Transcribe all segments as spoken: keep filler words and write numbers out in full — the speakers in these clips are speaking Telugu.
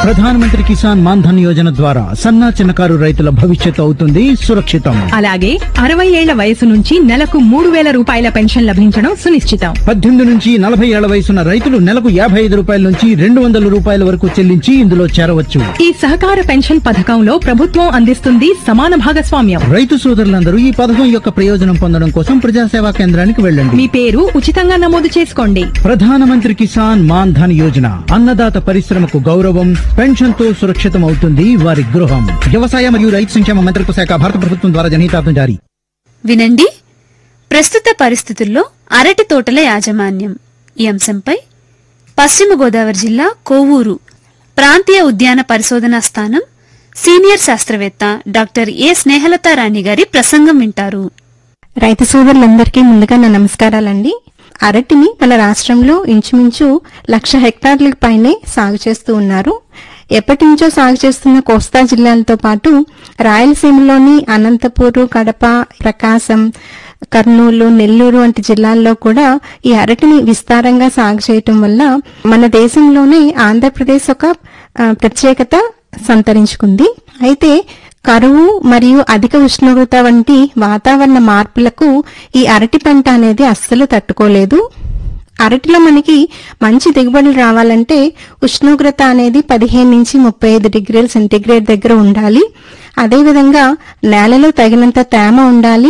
ప్రధానమంత్రి కిసాన్ మాన్ ధన్ యోజన ద్వారా సన్న చిన్నకారు రైతుల భవిష్యత్తు అవుతుంది సురక్షితం. అలాగే అరవై ఏళ్ల వయసు నుంచి నెలకు మూడు వేల రూపాయల పెన్షన్ లభించడం సునిశ్చితం. పద్దెనిమిది నుంచి నలభై ఏళ్ల వయసున్న రైతులు నెలకు యాభై ఐదు రూపాయల నుంచి రెండు వందల రూపాయల వరకు చెల్లించి ఇందులో చేరవచ్చు. ఈ సహకార పెన్షన్ పథకంలో ప్రభుత్వం అందిస్తుంది సమాన భాగస్వామ్యం. రైతు సోదరులందరూ ఈ పథకం యొక్క ప్రయోజనం పొందడం కోసం ప్రజాసేవా కేంద్రానికి వెళ్ళండి. మీ పేరు ఉచితంగా నమోదు చేసుకోండి. ప్రధానమంత్రి కిసాన్ మాన్ ధన్ యోజన అన్నదాత పరిశ్రమకు గౌరవం, పెన్షన్ తో సురక్షితం అవుతుంది వారి గృహం. వ్యవసాయ మరియు రైతు సంక్షేమ మంత్రిత్వ శాఖ, భారత ప్రభుత్వం ద్వారా జనహితార్థం జారీ. వినండి, ప్రస్తుత పరిస్థితుల్లో అరటి తోటల యాజమాన్యం ఈ అంశంపై పశ్చిమ గోదావరి జిల్లా కోవూరు ప్రాంతీయ ఉద్యాన పరిశోధనా స్థానం సీనియర్ శాస్త్రవేత్త డాక్టర్ ఏ స్నేహలతారాణి గారి ప్రసంగం వింటారు. రైతు సోదరులందరికీ ముందుగా నా నమస్కారాలండి. అరటిని మన రాష్ట్రంలో ఇంచుమించు లక్ష హెక్టార్లకు పైనే సాగు చేస్తూ ఉన్నారు. ఎప్పటి నుంచో సాగు చేస్తున్న కోస్తా జిల్లాలతో పాటు రాయలసీమలోని అనంతపూరు, కడప, ప్రకాశం, కర్నూలు, నెల్లూరు వంటి జిల్లాల్లో కూడా ఈ అరటిని విస్తారంగా సాగు చేయటం వల్ల మన దేశంలోనే ఆంధ్రప్రదేశ్ ఒక ప్రత్యేకత సంతరించుకుంది. అయితే కరువు మరియు అధిక ఉష్ణోగ్రత వంటి వాతావరణ మార్పులకు ఈ అరటి పంట అనేది అస్సలు తట్టుకోలేదు. అరటిలో మనకి మంచి దిగుబడులు రావాలంటే ఉష్ణోగ్రత అనేది పదిహేను నుంచి ముప్పై ఐదు డిగ్రీల సెంటీగ్రేడ్ దగ్గర ఉండాలి. అదేవిధంగా నేలలో తగినంత తేమ ఉండాలి.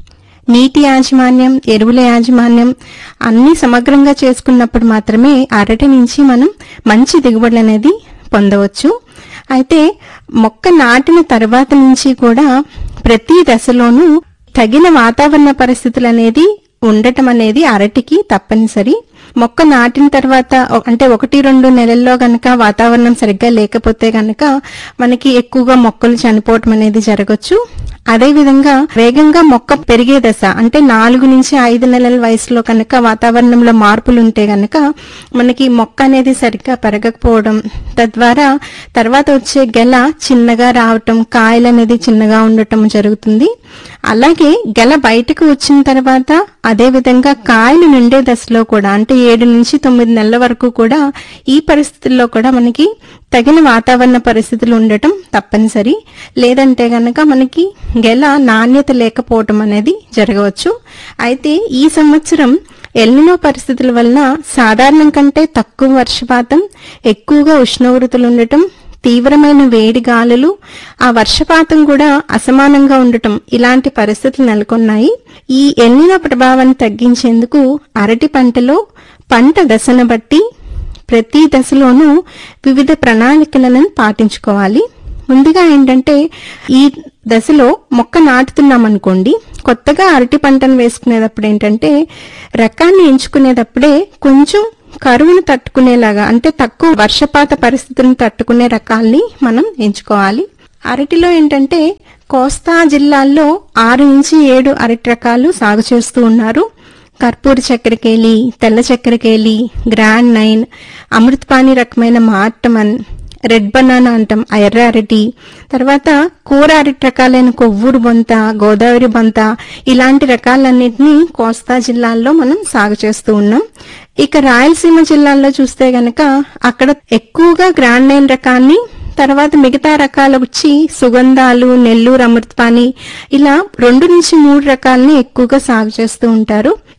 నీటి యాజమాన్యం, ఎరువుల యాజమాన్యం అన్ని సమగ్రంగా చేసుకున్నప్పుడు మాత్రమే అరటి నుంచి మనం మంచి దిగుబడులు అనేది పొందవచ్చు. అయితే మొక్క నాటిన తర్వాత నుంచి కూడా ప్రతి దశలోనూ తగిన వాతావరణ పరిస్థితులు అనేది ఉండటం అనేది అరటికి తప్పనిసరి. మొక్క నాటిన తర్వాత అంటే ఒకటి రెండు నెలల్లో గనక వాతావరణం సరిగ్గా లేకపోతే గనక మనకి ఎక్కువగా మొక్కలు చనిపోవటం అనేది జరగచ్చు. అదేవిధంగా వేగంగా మొక్క పెరిగే దశ అంటే నాలుగు నుంచి ఐదు నెలల వయసులో కనుక వాతావరణంలో మార్పులు ఉంటే గనక మనకి మొక్క అనేది సరిగ్గా పెరగకపోవడం, తద్వారా తర్వాత వచ్చే గెల చిన్నగా రావటం, కాయలు అనేది చిన్నగా ఉండటం జరుగుతుంది. అలాగే గెల బయటకు వచ్చిన తర్వాత అదేవిధంగా కాయలు నిండే దశలో కూడా అంటే ఏడు నుంచి తొమ్మిది నెలల వరకు కూడా ఈ పరిస్థితుల్లో కూడా మనకి తగిన వాతావరణ పరిస్థితులు ఉండటం తప్పనిసరి. లేదంటే గనక మనకి గెల నాణ్యత లేకపోవటం అనేది జరగవచ్చు. అయితే ఈ సంవత్సరం ఎల్నినో పరిస్థితుల వలన సాధారణం కంటే తక్కువ వర్షపాతం, ఎక్కువగా ఉష్ణోగ్రతలు ఉండటం, తీవ్రమైన వేడి గాలులు, ఆ వర్షపాతం కూడా అసమానంగా ఉండటం ఇలాంటి పరిస్థితులు నెలకొన్నాయి. ఈ ఎల్నినో ప్రభావాన్ని తగ్గించేందుకు అరటి పంటలో పంట దశను బట్టి ప్రతి దశలోనూ వివిధ ప్రణాళికలను పాటించుకోవాలి. ముందుగా ఏంటంటే ఈ దశలో మొక్క నాటుతున్నామనుకోండి, కొత్తగా అరటి పంటను వేసుకునేటప్పుడు ఏంటంటే రకాన్ని ఎంచుకునేటప్పుడే కొంచెం కరువును తట్టుకునేలాగా అంటే తక్కువ వర్షపాత పరిస్థితులను తట్టుకునే రకాల్ని మనం ఎంచుకోవాలి. అరటిలో ఏంటంటే కోస్తా జిల్లాల్లో ఆరు నుంచి ఏడు అరటి రకాలు సాగు చేస్తూ ఉన్నారు. కర్పూర చక్కెరకేళి, తెల్ల చక్కెరకేళి, గ్రాండ్ నైన్, అమృతపాణి రకమైన మార్టమన్, రెడ్ బనానా అంటాం ఆ ఎర్ర అరటి, తర్వాత కూర అరటి రకాలైన కొవ్వూరు బొంత, గోదావరి బొంత ఇలాంటి రకాలన్నింటినీ కోస్తా జిల్లాల్లో మనం సాగు చేస్తూ ఉన్నాం. ఇక రాయలసీమ జిల్లాల్లో చూస్తే గనక అక్కడ ఎక్కువగా గ్రాండ్ నైన్ రకాన్ని, తర్వాత మిగతా రకాలు వచ్చి సుగంధాలు, నెల్లూరు అమృతపాణి ఇలా రెండు నుంచి మూడు రకాలని ఎక్కువగా సాగు చేస్తూ ఉంటారు.